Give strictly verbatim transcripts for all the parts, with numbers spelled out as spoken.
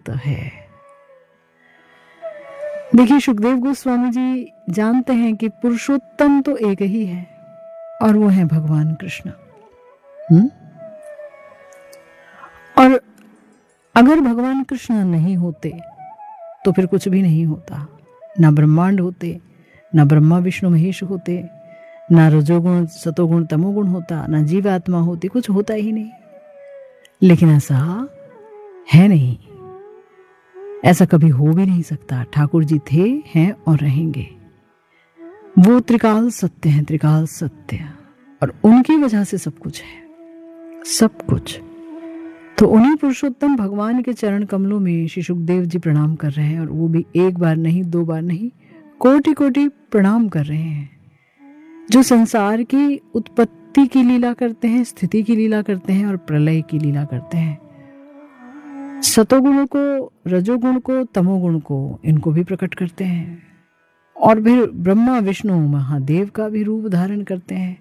है। देखिए, सुखदेव गोस्वामी जी जानते हैं कि पुरुषोत्तम तो एक ही है और वो है भगवान कृष्ण। हम्म और अगर भगवान कृष्ण नहीं होते तो फिर कुछ भी नहीं होता। ना ब्रह्मांड होते, ना ब्रह्मा विष्णु महेश होते, ना रजोगुण सतोगुण तमोगुण होता, ना जीवात्मा होती, कुछ होता ही नहीं। लेकिन ऐसा है नहीं, ऐसा कभी हो भी नहीं सकता। ठाकुर जी थे, हैं और रहेंगे। वो त्रिकाल सत्य हैं, त्रिकाल सत्य, और उनकी वजह से सब कुछ है, सब कुछ। तो उन्हीं पुरुषोत्तम भगवान के चरण कमलों में श्री सुखदेव जी प्रणाम कर रहे हैं, और वो भी एक बार नहीं, दो बार नहीं, कोटि कोटि प्रणाम कर रहे हैं। जो संसार की उत्पत्ति की लीला करते हैं, स्थिति की लीला करते हैं और प्रलय की लीला करते हैं। सतोगुण को, रजोगुण को, तमोगुण को, इनको भी प्रकट करते हैं। और फिर ब्रह्मा विष्णु महादेव का भी रूप धारण करते हैं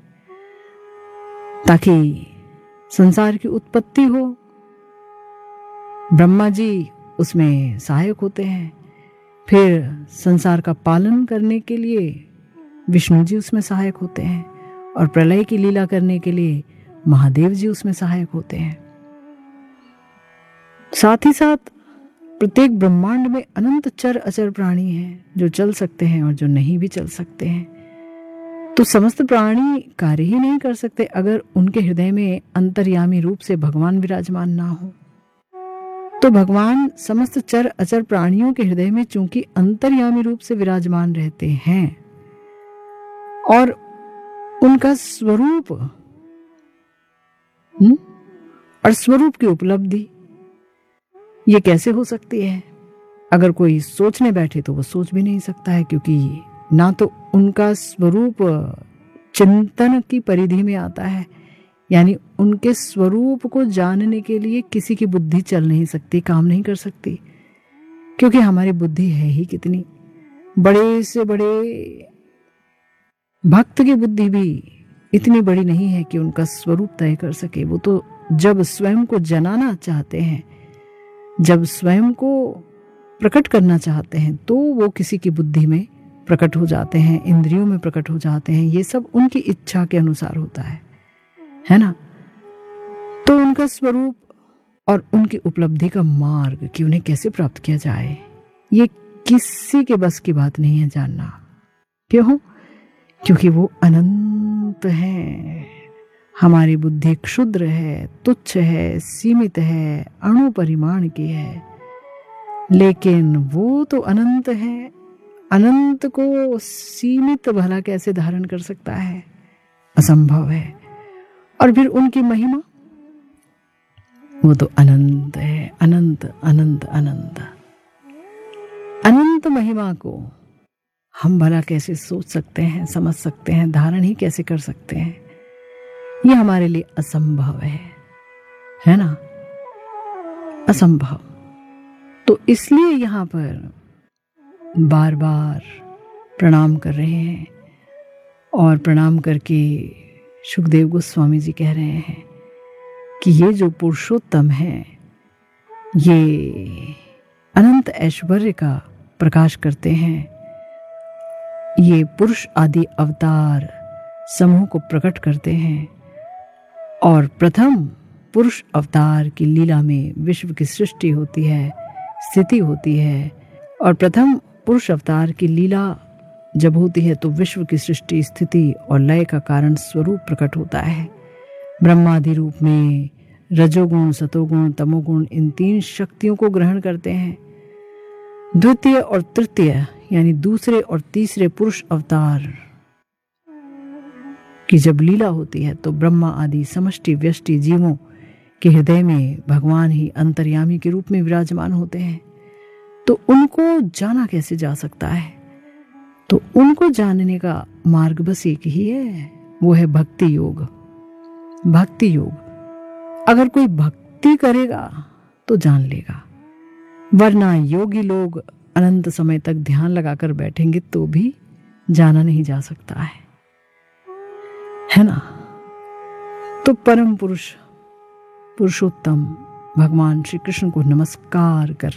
ताकि संसार की उत्पत्ति हो। ब्रह्मा जी उसमें सहायक होते हैं, फिर संसार का पालन करने के लिए विष्णु जी उसमें सहायक होते हैं, और प्रलय की लीला करने के लिए महादेव जी उसमें सहायक होते हैं। साथ ही साथ प्रत्येक ब्रह्मांड में अनंत चर अचर प्राणी हैं जो चल सकते हैं और जो नहीं भी चल सकते हैं। तो समस्त प्राणी कार्य ही नहीं कर सकते अगर उनके हृदय में अंतर्यामी रूप से भगवान विराजमान ना हो। तो भगवान समस्त चर अचर प्राणियों के हृदय में चूंकि अंतर्यामी रूप से विराजमान रहते हैं, और उनका स्वरूप हुँ? और स्वरूप की उपलब्धि ये कैसे हो सकती है? अगर कोई सोचने बैठे तो वो सोच भी नहीं सकता है, क्योंकि ना तो उनका स्वरूप चिंतन की परिधि में आता है, यानी उनके स्वरूप को जानने के लिए किसी की बुद्धि चल नहीं सकती, काम नहीं कर सकती, क्योंकि हमारी बुद्धि है ही कितनी। बड़े से बड़े भक्त की बुद्धि भी इतनी बड़ी नहीं है कि उनका स्वरूप तय कर सके। वो तो जब स्वयं को जनाना चाहते हैं, जब स्वयं को प्रकट करना चाहते हैं, तो वो किसी की बुद्धि में प्रकट हो जाते हैं, इंद्रियों में प्रकट हो जाते हैं। ये सब उनकी इच्छा के अनुसार होता है, है ना। तो उनका स्वरूप और उनकी उपलब्धि का मार्ग कि उन्हें कैसे प्राप्त किया जाए, ये किसी के बस की बात नहीं है जानना। क्यों? क्योंकि वो अनंत है। हमारी बुद्धि क्षुद्र है, तुच्छ है, सीमित है, अणु परिमाण की है, लेकिन वो तो अनंत है। अनंत को सीमित भला कैसे धारण कर सकता है? असंभव है। और फिर उनकी महिमा, वो तो अनंत है, अनंत अनंत अनंत। अनंत महिमा को हम भला कैसे सोच सकते हैं, समझ सकते हैं, धारण ही कैसे कर सकते हैं? ये हमारे लिए असंभव है, है ना, असंभव। तो इसलिए यहां पर बार बार प्रणाम कर रहे हैं, और प्रणाम करके सुखदेव गोस्वामी जी कह रहे हैं कि ये जो पुरुषोत्तम है, ये अनंत ऐश्वर्य का प्रकाश करते हैं। ये पुरुष आदि अवतार समूह को प्रकट करते हैं, और प्रथम पुरुष अवतार की लीला में विश्व की सृष्टि होती है, स्थिति होती है। और प्रथम पुरुष अवतार की लीला जब होती है तो विश्व की सृष्टि, स्थिति और लय का कारण स्वरूप प्रकट होता है। ब्रह्मादि रूप में रजोगुण, सतोगुण, तमोगुण, इन तीन शक्तियों को ग्रहण करते हैं। द्वितीय और तृतीय यानी दूसरे और तीसरे पुरुष अवतार की जब लीला होती है तो ब्रह्मा आदि समष्टि व्यष्टि जीवों के हृदय में भगवान ही अंतर्यामी के रूप में विराजमान होते हैं। तो उनको जाना कैसे जा सकता है? तो उनको जानने का मार्ग बस एक ही है, वो है भक्ति योग। भक्ति योग अगर कोई भक्ति करेगा तो जान लेगा, वरना योगी लोग अनंत समय तक ध्यान लगाकर बैठेंगे तो भी जाना नहीं जा सकता है, है ना। तो परम पुरुष पुरुषोत्तम भगवान श्री कृष्ण को नमस्कार कर